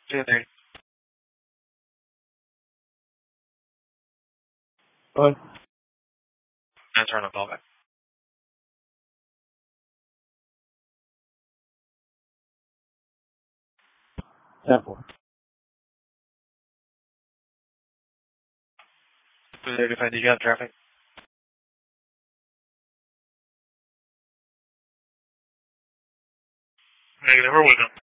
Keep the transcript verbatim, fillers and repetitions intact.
two thirty. Go ahead. That's run a callback. ten four. two thirty-five, did you have traffic? Negative, we're with them.